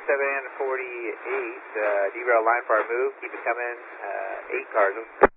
748, derail line for our move. Keep it coming. 8 cars.